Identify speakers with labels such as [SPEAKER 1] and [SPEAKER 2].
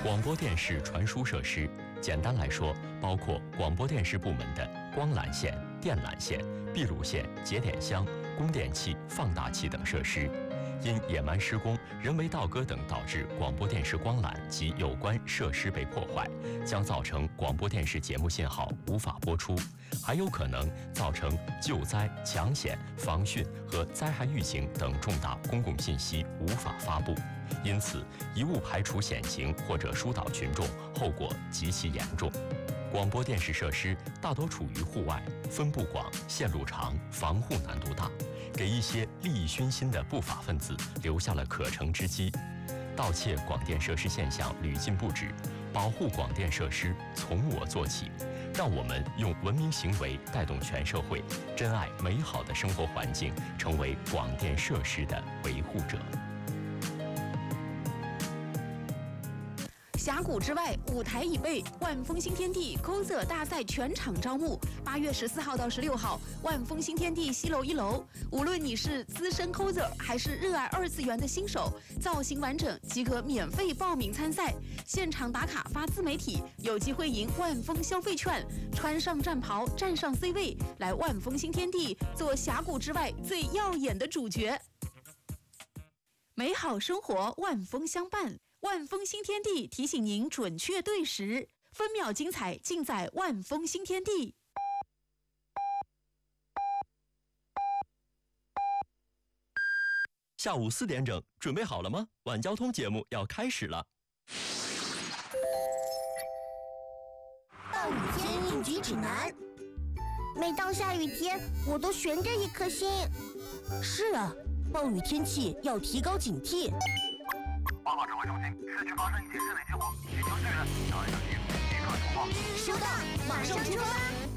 [SPEAKER 1] 广播电视传输设施，简单来说，包括广播电视部门的光缆线、电缆线、闭路线、节点箱、供电器、放大器等设施。因野蛮施工、人为倒戈等导致广播电视光缆及有关设施被破坏，将造成广播电视节目信号无法播出，还有可能造成救灾、抢险、防汛和灾害预警等重大公共信息无法发布。因此，一勿排除险情或者疏导群众，后果极其严重。广播电视设施大多处于户外，分布广、线路长、防护难度大，给一些利益熏心的不法分子留下了可乘之机。盗窃广电设施现象屡禁不止，保护广电设施从我做起，让我们用文明行为带动全社会，珍爱美好的生活环境，成为广电设施的维护者。
[SPEAKER 2] 峡谷之外，舞台已备，万丰新天地coser大赛全场招募，8月14号到16号，万丰新天地西楼1楼。无论你是资深coser还是热爱2次元的新手，造型完整即可免费报名参赛，现场打卡发自媒体，有机会赢万丰消费券，穿上战袍，站上 C 位，来万丰新天地做峡谷之外最耀眼的主角。美好生活，万丰相伴。万丰新天地提醒您准确对时，分秒精彩尽在万丰新天地。
[SPEAKER 1] 下午4点整，准备好了吗？晚交通节目要开始了。
[SPEAKER 3] 暴雨天应急指南。每当下雨天，我都悬着一颗心。
[SPEAKER 4] 是啊，暴雨天气要提高警惕。
[SPEAKER 5] 8号指挥中心，市区发生一起室内起火，请求支援，小爱小区立刻出发。
[SPEAKER 3] 收到，马上出发。